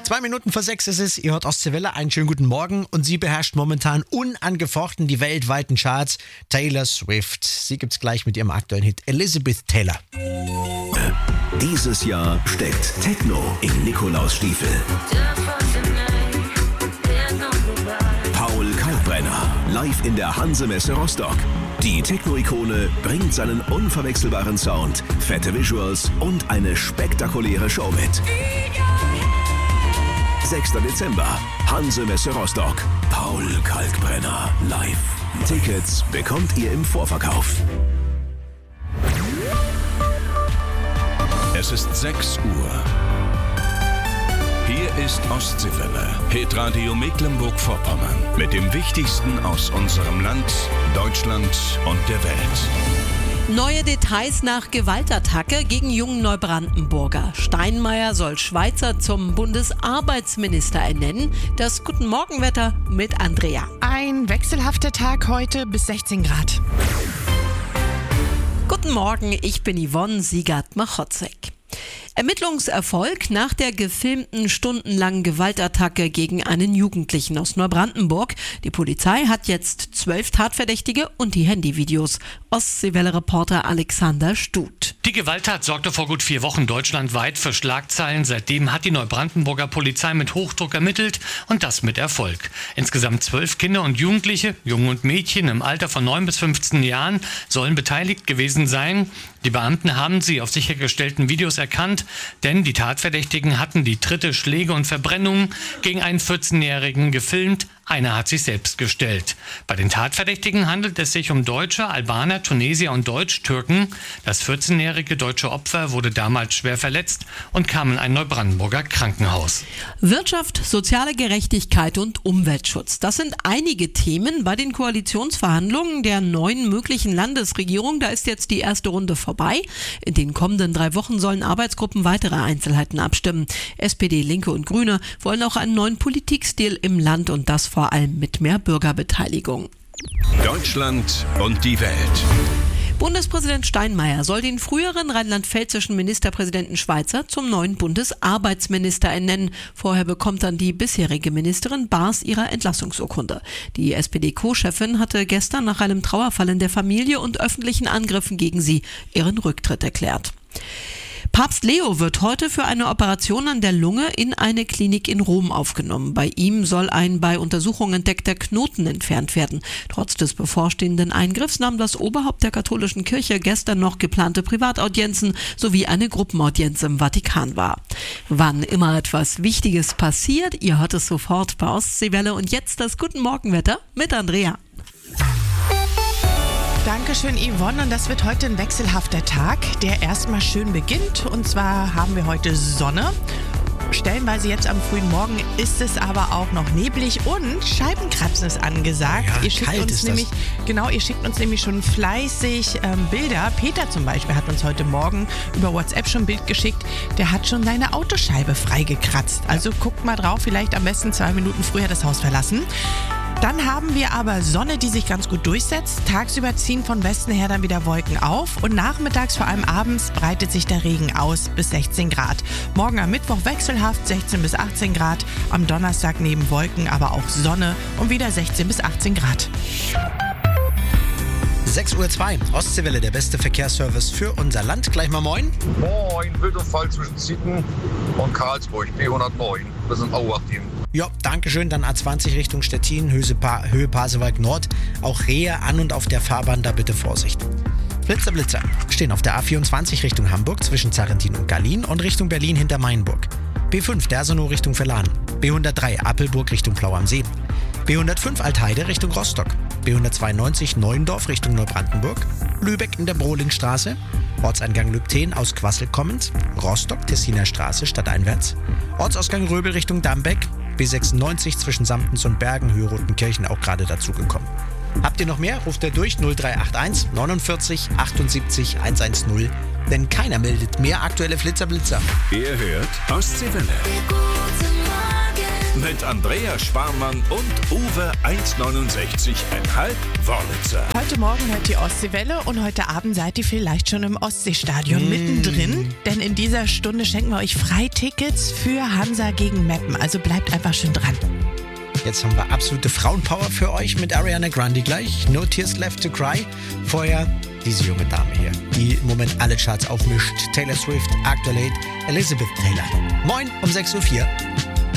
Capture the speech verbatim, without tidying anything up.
Zwei Minuten vor sechs ist es, ihr hört Ostseewelle, einen schönen guten Morgen und sie beherrscht momentan unangefochten die weltweiten Charts. Taylor Swift, sie gibt's gleich mit ihrem aktuellen Hit Elizabeth Taylor. Dieses Jahr steckt Techno in Nikolausstiefel. Paul Kalkbrenner, live in der Hanse-Messe Rostock. Die Techno-Ikone bringt seinen unverwechselbaren Sound, fette Visuals und eine spektakuläre Show mit. sechster Dezember, Hanse-Messe Rostock. Paul Kalkbrenner live. Tickets bekommt ihr im Vorverkauf. Es ist sechs Uhr. Hier ist Ostseewelle, Hitradio Mecklenburg-Vorpommern. Mit dem Wichtigsten aus unserem Land, Deutschland und der Welt. Neue Details nach Gewaltattacke gegen jungen Neubrandenburger. Steinmeier soll Schweizer zum Bundesarbeitsminister ernennen. Das Guten Morgenwetter mit Andrea. Ein wechselhafter Tag heute bis sechzehn Grad. Guten Morgen, ich bin Yvonne Siegert-Machotzek. Ermittlungserfolg nach der gefilmten stundenlangen Gewaltattacke gegen einen Jugendlichen aus Neubrandenburg. Die Polizei hat jetzt zwölf Tatverdächtige und die Handyvideos. Ostseewelle-Reporter Alexander Stuth. Die Gewalttat sorgte vor gut vier Wochen deutschlandweit für Schlagzeilen. Seitdem hat die Neubrandenburger Polizei mit Hochdruck ermittelt und das mit Erfolg. Insgesamt zwölf Kinder und Jugendliche, Jungen und Mädchen im Alter von neun bis fünfzehn Jahren, sollen beteiligt gewesen sein. Die Beamten haben sie auf sichergestellten Videos erkannt, denn die Tatverdächtigen hatten die Tritte, Schläge und Verbrennungen gegen einen vierzehnjährigen gefilmt. Einer hat sich selbst gestellt. Bei den Tatverdächtigen handelt es sich um Deutsche, Albaner, Tunesier und Deutsch-Türken. Das vierzehnjährige deutsche Opfer wurde damals schwer verletzt und kam in ein Neubrandenburger Krankenhaus. Wirtschaft, soziale Gerechtigkeit und Umweltschutz. Das sind einige Themen bei den Koalitionsverhandlungen der neuen möglichen Landesregierung. Da ist jetzt die erste Runde vorbei. In den kommenden drei Wochen sollen Arbeitsgruppen weitere Einzelheiten abstimmen. S P D, Linke und Grüne wollen auch einen neuen Politikstil im Land und das vor allem mit mehr Bürgerbeteiligung. Deutschland und die Welt. Bundespräsident Steinmeier soll den früheren rheinland-pfälzischen Ministerpräsidenten Schweizer zum neuen Bundesarbeitsminister ernennen. Vorher bekommt dann die bisherige Ministerin Baas ihre Entlassungsurkunde. Die S P D-Co-Chefin hatte gestern nach einem Trauerfall in der Familie und öffentlichen Angriffen gegen sie ihren Rücktritt erklärt. Papst Leo wird heute für eine Operation an der Lunge in eine Klinik in Rom aufgenommen. Bei ihm soll ein bei Untersuchung entdeckter Knoten entfernt werden. Trotz des bevorstehenden Eingriffs nahm das Oberhaupt der katholischen Kirche gestern noch geplante Privataudienzen sowie eine Gruppenaudienz im Vatikan wahr. Wann immer etwas Wichtiges passiert, ihr hört es sofort bei Ostseewelle. Und jetzt das Guten Morgenwetter mit Andrea. Dankeschön, Yvonne. Und das wird heute ein wechselhafter Tag, der erstmal schön beginnt. Und zwar haben wir heute Sonne. Stellenweise jetzt am frühen Morgen ist es aber auch noch neblig und Scheibenkratzen ist angesagt. Ja, ihr schickt kalt uns ist nämlich, das. Genau, ihr schickt uns nämlich schon fleißig ähm, Bilder. Peter zum Beispiel hat uns heute Morgen über WhatsApp schon ein Bild geschickt. Der hat schon seine Autoscheibe freigekratzt. Also guckt mal drauf, vielleicht am besten zwei Minuten früher das Haus verlassen. Dann haben wir aber Sonne, die sich ganz gut durchsetzt. Tagsüber ziehen von Westen her dann wieder Wolken auf und nachmittags, vor allem abends, breitet sich der Regen aus bis sechzehn Grad. Morgen am Mittwoch wechselhaft sechzehn bis achtzehn Grad. Am Donnerstag neben Wolken aber auch Sonne und wieder sechzehn bis achtzehn Grad. sechs Uhr zwei, Ostseewelle, der beste Verkehrsservice für unser Land. Gleich mal moin. Moin, Wildunfall zwischen Zitten und Karlsburg, B hundertneun. Das sind Auach-Team. Ja, dankeschön. Dann A zwanzig Richtung Stettin, Höhe, pa- Höhe Pasewalk Nord. Auch Rehe an und auf der Fahrbahn, da bitte Vorsicht. Blitzer, Blitzer stehen auf der A vierundzwanzig Richtung Hamburg zwischen Zarentin und Gallien und Richtung Berlin hinter Mainburg. B fünf Dersenow Richtung Verladen. B hundertdrei Appelburg Richtung Plau am See. B hundertfünf Altheide Richtung Rostock. B hundertzweiundneunzig Neuendorf Richtung Neubrandenburg. Lübeck in der Brohlingstraße. Ortseingang Lübten aus Quassel kommend. Rostock Tessiner Straße stadteinwärts. Ortsausgang Röbel Richtung Dambeck. B sechsundneunzig zwischen Samtens und Bergen, Höhe Rotenkirchen auch gerade dazugekommen. Habt ihr noch mehr? Ruft ihr durch null drei acht eins neunundvierzig achtundsiebzig hundertzehn. Denn keiner meldet mehr aktuelle Flitzer Blitzer. Ihr hört Ostseewelle. mit Andrea Sparmann und Uwe eins neunundsechzig Komma fünf Wörlitzer. Heute Morgen hört die Ostseewelle und heute Abend seid ihr vielleicht schon im Ostseestadion mm. mittendrin. Denn in dieser Stunde schenken wir euch Freitickets für Hansa gegen Meppen. Also bleibt einfach schön dran. Jetzt haben wir absolute Frauenpower für euch mit Ariana Grande gleich. No Tears Left to Cry. Vorher diese junge Dame hier, die im Moment alle Charts aufmischt. Taylor Swift, Aktuell, Elizabeth Taylor. Moin um sechs Uhr vier.